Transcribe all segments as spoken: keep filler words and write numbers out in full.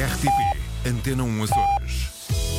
R T P Antena um Açores.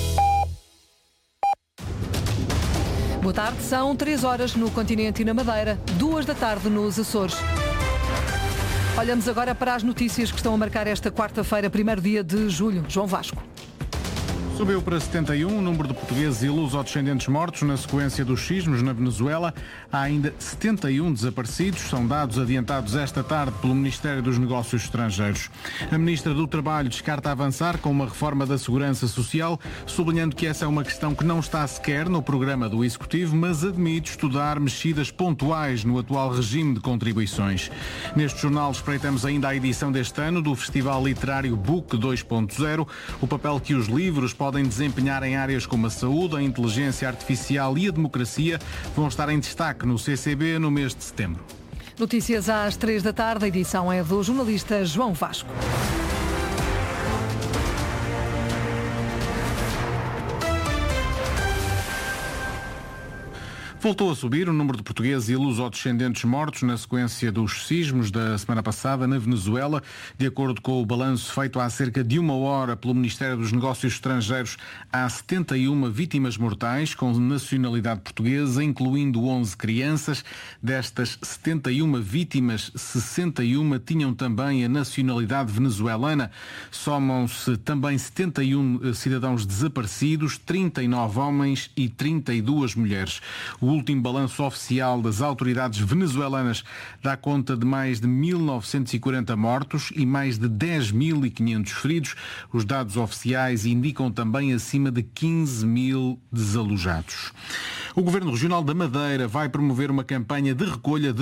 Boa tarde, são três horas no continente e na Madeira, duas da tarde nos Açores. Olhamos agora para as notícias que estão a marcar esta quarta-feira, primeiro dia de julho. João Vasco. Subiu para setenta e um o número de portugueses e luso-descendentes mortos na sequência dos sismos na Venezuela. Há ainda setenta e um desaparecidos, são dados adiantados esta tarde pelo Ministério dos Negócios Estrangeiros. A Ministra do Trabalho descarta avançar com uma reforma da Segurança Social, sublinhando que essa é uma questão que não está sequer no programa do Executivo, mas admite estudar mexidas pontuais no atual regime de contribuições. Neste jornal espreitamos ainda a edição deste ano do Festival Literário Book dois ponto zero, o papel que os livros podem podem desempenhar em áreas como a saúde, a inteligência artificial e a democracia vão estar em destaque no C C B no mês de setembro. Notícias às três da tarde, a edição é do jornalista João Vasco. Voltou a subir o número de portugueses e luso-descendentes mortos na sequência dos sismos da semana passada na Venezuela. De acordo com o balanço feito há cerca de uma hora pelo Ministério dos Negócios Estrangeiros, há setenta e uma vítimas mortais com nacionalidade portuguesa, incluindo onze crianças. Destas setenta e uma vítimas, sessenta e uma tinham também a nacionalidade venezuelana. Somam-se também setenta e um cidadãos desaparecidos, trinta e nove homens e trinta e duas mulheres. O último balanço oficial das autoridades venezuelanas dá conta de mais de mil novecentos e quarenta mortos e mais de dez mil e quinhentos feridos. Os dados oficiais indicam também acima de quinze mil desalojados. O Governo Regional da Madeira vai promover uma campanha de recolha de